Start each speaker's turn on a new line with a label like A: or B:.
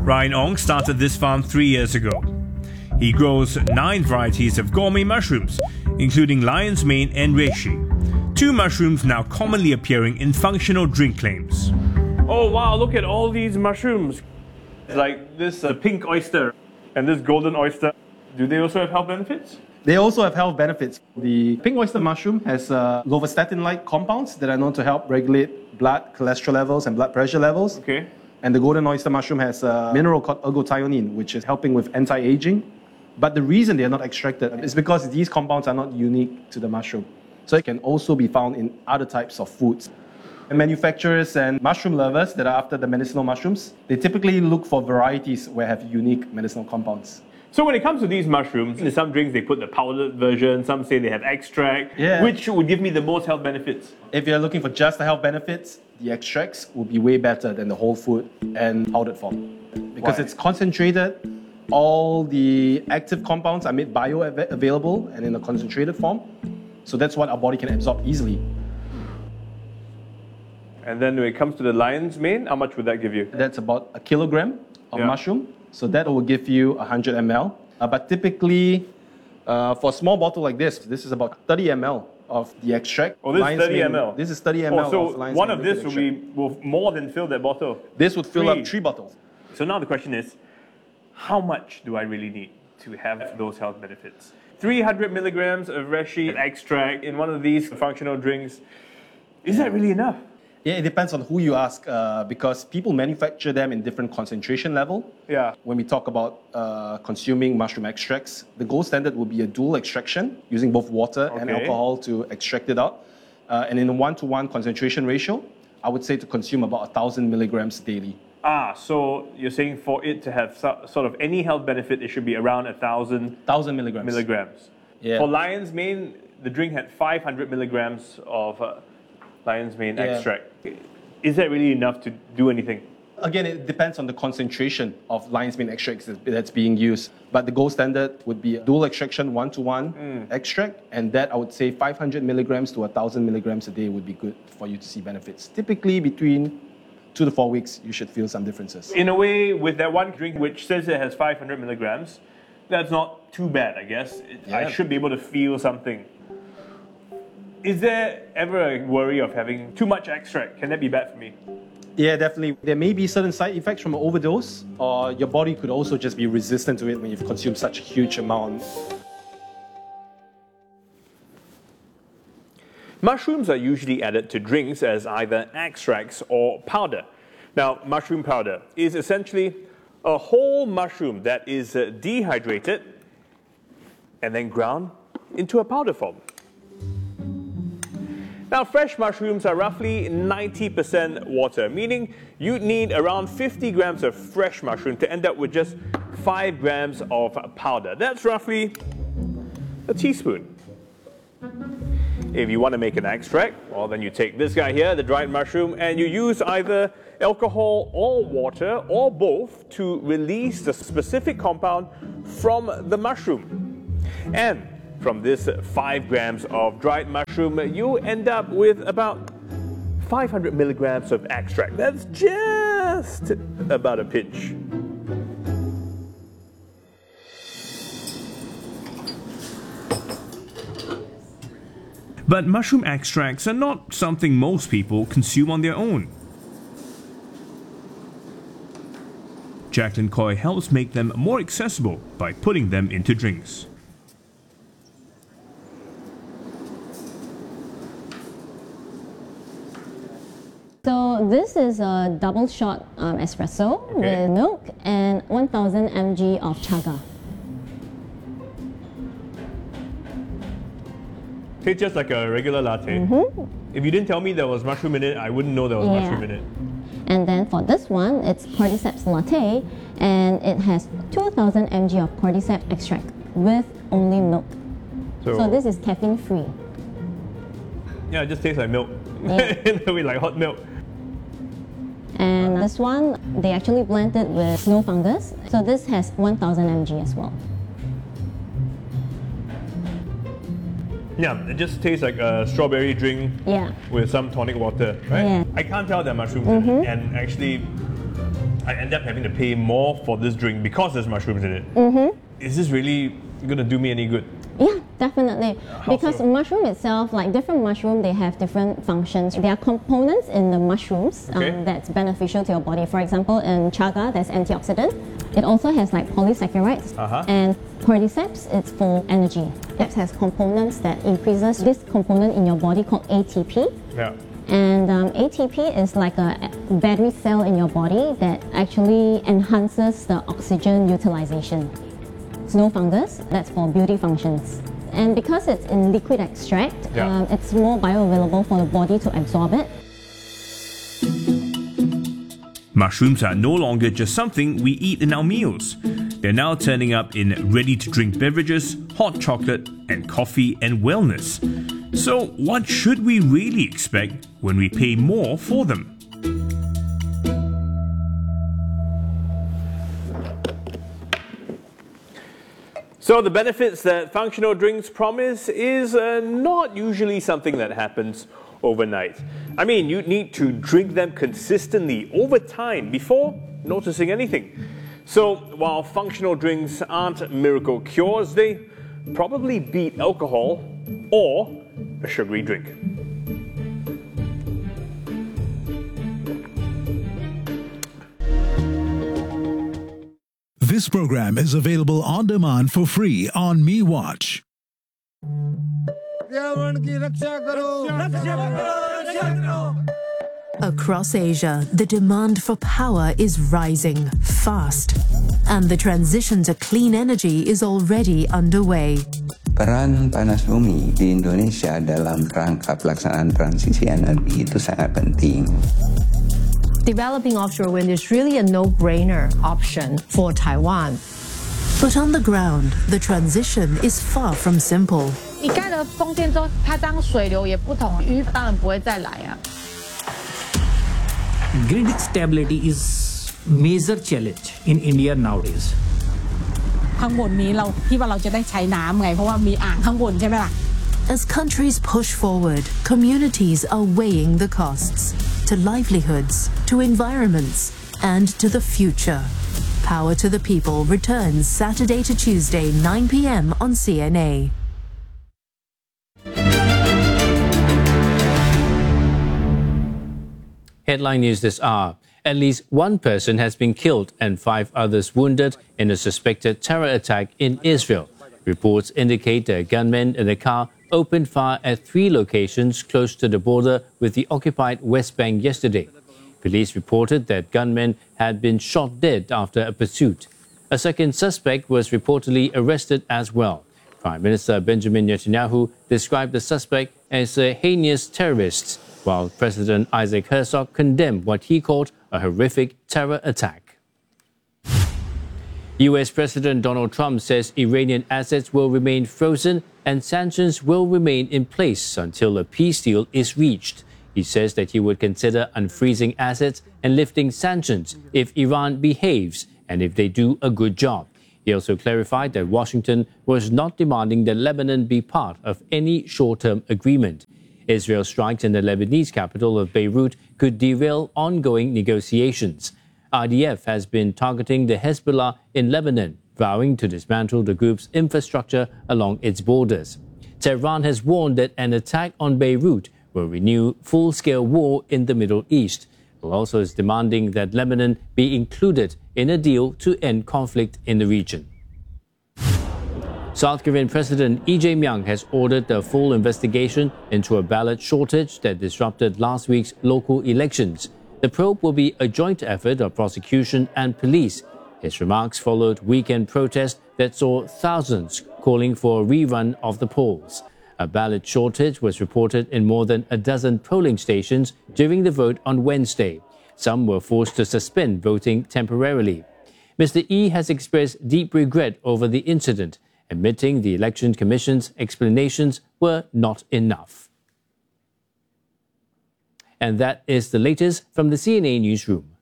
A: Ryan Ong started this farm 3 years ago. He grows 9 varieties of gourmet mushrooms, including lion's mane and reishi. 2 mushrooms now commonly appearing in functional drink claims. Oh wow, look at all these mushrooms. Like this pink oyster and this golden oyster. Do they also have health benefits?
B: They also have health benefits. The pink oyster mushroom has lovastatin-like compounds that are known to help regulate blood cholesterol levels and blood pressure levels.
A: Okay.
B: And the golden oyster mushroom has a mineral called ergothioneine, which is helping with anti-aging. But the reason they are not extracted is because these compounds are not unique to the mushroom. So it can also be found in other types of foods. And manufacturers and mushroom lovers that are after the medicinal mushrooms, they typically look for varieties where have unique medicinal compounds.
A: So when it comes to these mushrooms, in some drinks they put the powdered version, some say they have extract.
B: Yeah.
A: Which would give me the most health benefits?
B: If you're looking for just the health benefits, the extracts will be way better than the whole food and powdered form. Because
A: Why?
B: it's concentrated, all the active compounds are made bioavailable and in a concentrated form. So that's what our body can absorb easily.
A: And then when it comes to the lion's mane, how much would that give you?
B: That's about a kilogram of mushroom. So that will give you 100 ml. But typically, for a small bottle like this is about 30 ml of the extract.
A: Oh, this is 30
B: mane.
A: ml?
B: This is 30 ml
A: so
B: of lion's
A: one
B: mane
A: of this
B: liquid
A: will more than fill that bottle.
B: This would fill up
A: 3.
B: 3 bottles.
A: So now the question is, how much do I really need to have those health benefits? 300 milligrams of reishi extract in one of these functional drinks, is that really enough?
B: Yeah, it depends on who you ask because people manufacture them in different concentration level.
A: Yeah.
B: When we talk about consuming mushroom extracts, the gold standard will be a dual extraction using both water and
A: Okay.
B: alcohol to extract it out. And in a 1-to-1 concentration ratio, I would say to consume about 1,000 milligrams daily.
A: So you're saying for it to have sort of any health benefit, it should be around 1,000
B: 1,000 milligrams.
A: milligrams.
B: Yeah.
A: For lion's mane, the drink had 500 milligrams of lion's mane extract. Is that really enough to do anything?
B: Again, it depends on the concentration of lion's mane extracts that's being used. But the gold standard would be a dual extraction 1-to-1 extract, and that I would say 500 milligrams to 1,000 milligrams a day would be good for you to see benefits. Typically between 2 to 4 weeks, you should feel some differences.
A: In a way, with that one drink which says it has 500 milligrams, that's not too bad, I guess. I should be able to feel something. Is there ever a worry of having too much extract? Can that be bad for me?
B: Yeah, definitely. There may be certain side effects from an overdose, or your body could also just be resistant to it when you've consumed such a huge amount.
A: Mushrooms are usually added to drinks as either extracts or powder. Now, mushroom powder is essentially a whole mushroom that is dehydrated and then ground into a powder form. Now, fresh mushrooms are roughly 90% water, meaning you'd need around 50 grams of fresh mushroom to end up with just 5 grams of powder. That's roughly a teaspoon. If you want to make an extract, well, then you take this guy here, the dried mushroom, and you use either alcohol or water or both to release the specific compound from the mushroom. And from this 5 grams of dried mushroom, you end up with about 500 milligrams of extract. That's just about a pinch. But mushroom extracts are not something most people consume on their own. Jacqueline Coy helps make them more accessible by putting them into drinks.
C: So this is a double shot espresso with milk and 1000 mg of chaga.
A: Tastes just like a regular latte. If you didn't tell me there was mushroom in it, I wouldn't know there was mushroom in it.
C: And then for this one, it's cordyceps latte, and it has 2000 mg of cordyceps extract with only milk. So this is caffeine free.
A: Yeah, it just tastes like milk.
C: Yeah.
A: In a way, like hot milk.
C: And this one, they actually blend it with snow fungus. So this has 1000 mg as well.
A: Yeah, it just tastes like a strawberry drink with some tonic water, right?
C: Yeah.
A: I can't tell that mushrooms in it. And actually, I end up having to pay more for this drink because there's mushrooms in it. Is this really going to do me any good?
C: Yeah, definitely. Because
A: so?
C: mushroom itself, like different mushroom, they have different functions. There are components in the mushrooms that's beneficial to your body. For example, in chaga, there's antioxidant. It also has like polysaccharides. And cordyceps, it's for energy. It has components that increases this component in your body called ATP.
A: Yeah.
C: And ATP is like a battery cell in your body that actually enhances the oxygen utilization. Snow fungus, that's for beauty functions. And because it's in liquid extract, it's more bioavailable for the body to absorb it.
A: Mushrooms are no longer just something we eat in our meals. They're now turning up in ready-to-drink beverages, hot chocolate, and coffee and wellness. So what should we really expect when we pay more for them? So the benefits that functional drinks promise is not usually something that happens overnight. I mean, you need to drink them consistently over time before noticing anything. So while functional drinks aren't miracle cures, they probably beat alcohol or a sugary drink.
D: This program is available on demand for free on MeWatch.
E: Across Asia, the demand for power is rising fast, and the transition to clean energy is already underway.
F: Peran panas bumi di Indonesia dalam rangka pelaksanaan transisi energi itu sangat penting.
G: Developing offshore wind is really a no-brainer option for Taiwan.
E: But on the ground, the transition is far from simple.
G: 你盖了风电之后，它当水流也不同，鱼当然不会再来啊。
H: Grid stability is major challenge in India nowadays.
I: ข้างบนนี้เราที่ว่าเราจะได้ใช้น้ำไงเพราะว่ามีอ่างข้างบนใช่ไหมล่ะ
E: As countries push forward, communities are weighing the costs to livelihoods, to environments, and to the future. Power to the People returns Saturday to Tuesday, 9 p.m. on CNA.
J: Headline news this hour. At least one person has been killed and 5 others wounded in a suspected terror attack in Israel. Reports indicate that gunmen in a car opened fire at 3 locations close to the border with the occupied West Bank yesterday. Police reported that gunmen had been shot dead after a pursuit. A second suspect was reportedly arrested as well. Prime Minister Benjamin Netanyahu described the suspect as a heinous terrorist, while President Isaac Herzog condemned what he called a horrific terror attack. US President Donald Trump says Iranian assets will remain frozen and sanctions will remain in place until a peace deal is reached. He says that he would consider unfreezing assets and lifting sanctions if Iran behaves and if they do a good job. He also clarified that Washington was not demanding that Lebanon be part of any short-term agreement. Israel's strikes in the Lebanese capital of Beirut could derail ongoing negotiations. IDF has been targeting the Hezbollah in Lebanon, vowing to dismantle the group's infrastructure along its borders. Tehran has warned that an attack on Beirut will renew full-scale war in the Middle East. It also is demanding that Lebanon be included in a deal to end conflict in the region. South Korean President Lee Jae-myung has ordered a full investigation into a ballot shortage that disrupted last week's local elections. The probe will be a joint effort of prosecution and police. His remarks followed weekend protests that saw thousands calling for a rerun of the polls. A ballot shortage was reported in more than a dozen polling stations during the vote on Wednesday. Some were forced to suspend voting temporarily. Mr. Lee has expressed deep regret over the incident, admitting the Election Commission's explanations were not enough. And that is the latest from the CNA Newsroom.